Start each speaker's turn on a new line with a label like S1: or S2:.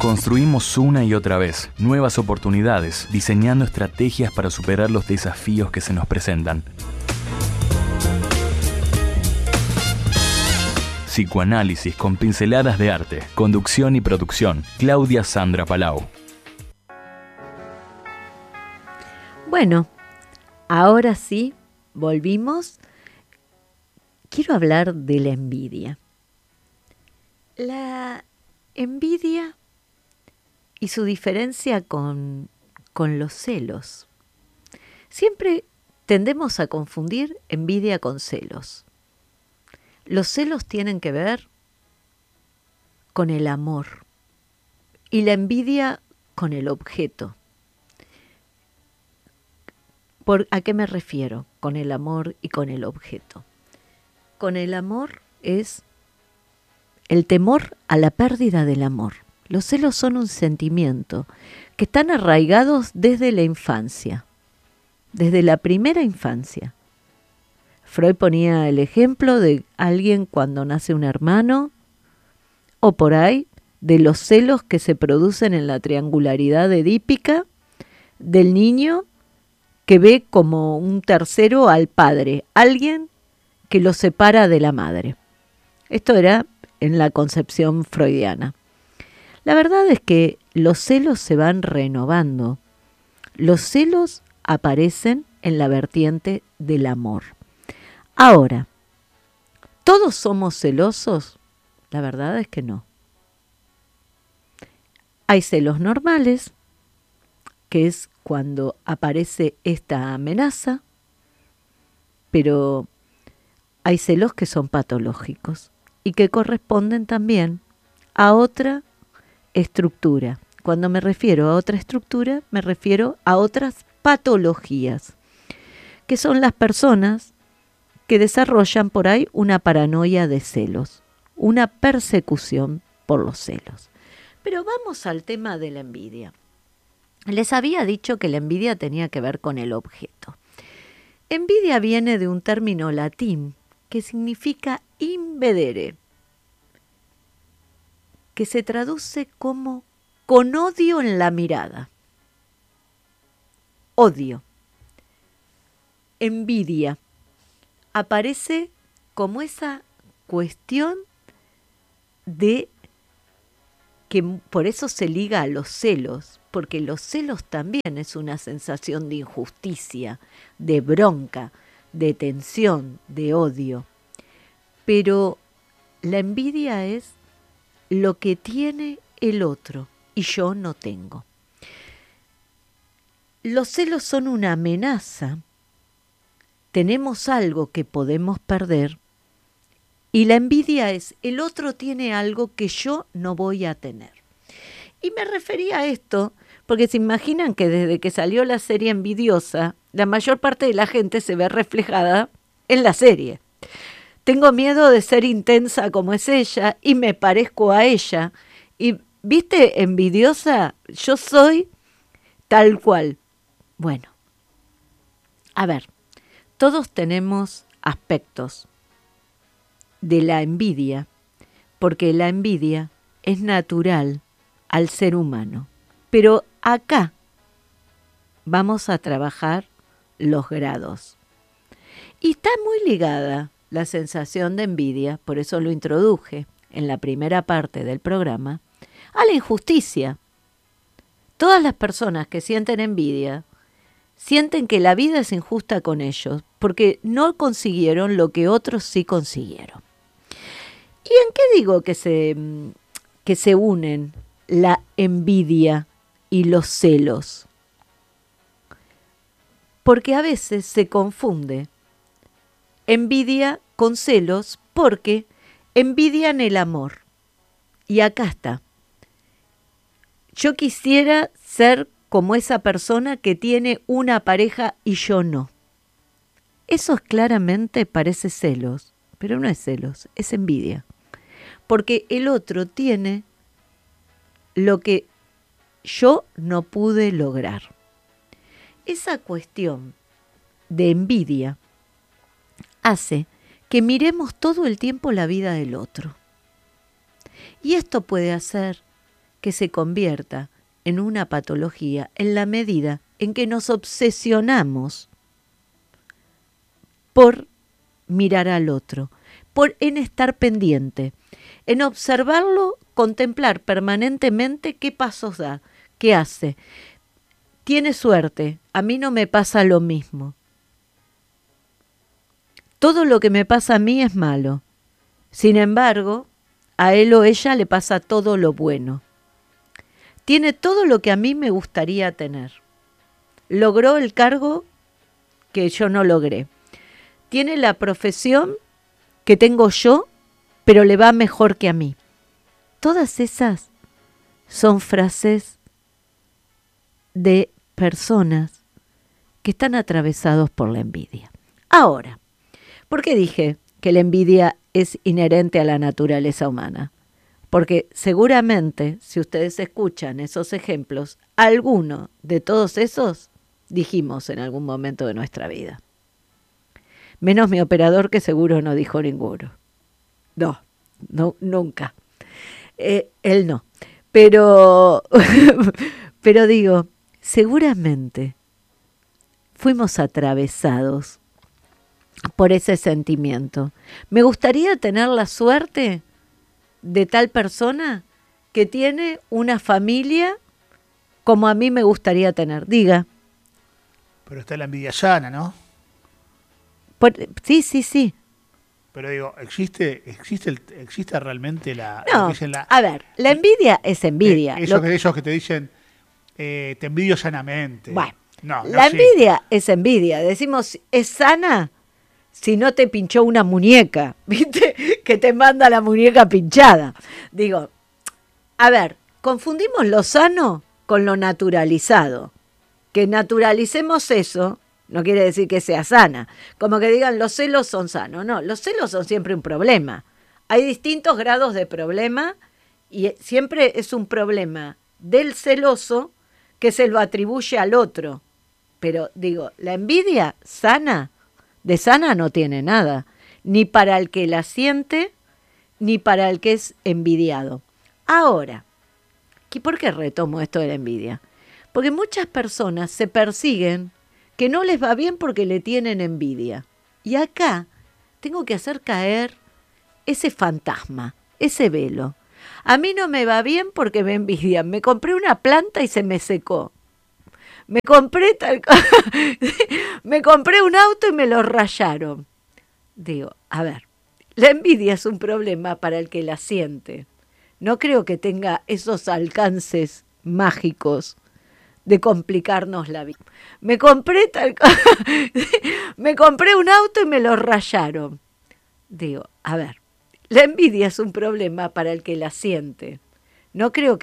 S1: Construimos una y otra vez nuevas oportunidades, diseñando estrategias para superar los desafíos que se nos presentan. Psicoanálisis con pinceladas de arte, conducción y producción, Claudia Sandra Palau.
S2: Bueno, ahora sí, volvimos. Quiero hablar de la envidia. La envidia y su diferencia con los celos. Siempre tendemos a confundir envidia con celos. Los celos tienen que ver con el amor y la envidia con el objeto. ¿A qué me refiero con el amor y con el objeto? Con el amor es el temor a la pérdida del amor. Los celos son un sentimiento que están arraigados desde la infancia, desde la primera infancia. Freud ponía el ejemplo de alguien cuando nace un hermano, o por ahí, de los celos que se producen en la triangularidad edípica del niño que ve como un tercero al padre, alguien que lo separa de la madre. Esto era en la concepción freudiana. La verdad es que los celos se van renovando. Los celos aparecen en la vertiente del amor. Ahora, ¿todos somos celosos? La verdad es que no. Hay celos normales, que es cuando aparece esta amenaza, pero hay celos que son patológicos y que corresponden también a otra estructura. Cuando me refiero a otra estructura, me refiero a otras patologías, que son las personas que desarrollan por ahí una paranoia de celos, una persecución por los celos. Pero vamos al tema de la envidia. Les había dicho que la envidia tenía que ver con el objeto. Envidia viene de un término latín que significa invedere, que se traduce como con odio en la mirada. Odio. Envidia. Aparece como esa cuestión de que por eso se liga a los celos, porque los celos también es una sensación de injusticia, de bronca, de tensión, de odio. Pero la envidia es lo que tiene el otro y yo no tengo. Los celos son una amenaza. Tenemos algo que podemos perder y la envidia es el otro tiene algo que yo no voy a tener. Y me refería a esto porque se imaginan que desde que salió la serie Envidiosa, la mayor parte de la gente se ve reflejada en la serie. Tengo miedo de ser intensa como es ella y me parezco a ella. Y, ¿viste, envidiosa? Yo soy tal cual. Bueno, a ver, todos tenemos aspectos de la envidia, porque la envidia es natural al ser humano. Pero acá vamos a trabajar los grados. Y está muy ligada la sensación de envidia, por eso lo introduje en la primera parte del programa, a la injusticia. Todas las personas que sienten envidia sienten que la vida es injusta con ellos porque no consiguieron lo que otros sí consiguieron. ¿Y en qué digo que se unen la envidia y los celos? Porque a veces se confunde envidia con celos porque envidian el amor. Y acá está. Yo quisiera ser como esa persona que tiene una pareja y yo no. Eso claramente parece celos, pero no es celos, es envidia. Porque el otro tiene lo que yo no pude lograr. Esa cuestión de envidia hace que miremos todo el tiempo la vida del otro. Y esto puede hacer que se convierta en una patología en la medida en que nos obsesionamos por mirar al otro, en estar pendiente, en observarlo, contemplar permanentemente qué pasos da, qué hace. Tiene suerte, a mí no me pasa lo mismo. Todo lo que me pasa a mí es malo. Sin embargo, a él o ella le pasa todo lo bueno. Tiene todo lo que a mí me gustaría tener. Logró el cargo que yo no logré. Tiene la profesión que tengo yo, pero le va mejor que a mí. Todas esas son frases de personas que están atravesados por la envidia. Ahora, ¿por qué dije que la envidia es inherente a la naturaleza humana? Porque seguramente, si ustedes escuchan esos ejemplos, alguno de todos esos dijimos en algún momento de nuestra vida. Menos mi operador, que seguro no dijo ninguno. No, nunca. Él no. Pero digo, seguramente fuimos atravesados por ese sentimiento. Me gustaría tener la suerte de tal persona que tiene una familia como a mí me gustaría tener. Diga.
S3: Pero está la envidia sana, ¿no?
S2: Sí.
S3: Pero digo, ¿existe realmente la...
S2: No, a ver, la envidia es envidia.
S3: Ellos que te dicen, te envidio sanamente.
S2: Bueno,
S3: no
S2: la envidia es envidia. Decimos, ¿es sana? Si no te pinchó una muñeca, ¿viste? Que te manda la muñeca pinchada. Digo, a ver, confundimos lo sano con lo naturalizado. Que naturalicemos eso no quiere decir que sea sana. Como que digan, los celos son sanos. No, los celos son siempre un problema. Hay distintos grados de problema y siempre es un problema del celoso que se lo atribuye al otro. Pero digo, la envidia sana, de sana no tiene nada, ni para el que la siente, ni para el que es envidiado. Ahora, ¿por qué retomo esto de la envidia? Porque muchas personas se persiguen que no les va bien porque le tienen envidia. Y acá tengo que hacer caer ese fantasma, ese velo. A mí no me va bien porque me envidian. Me compré una planta y se me secó. Me compré un auto y me lo rayaron. Digo, a ver, la envidia es un problema para el que la siente. No creo que tenga esos alcances mágicos de complicarnos la vida. Me compré un auto y me lo rayaron. Digo, a ver, la envidia es un problema para el que la siente. No creo que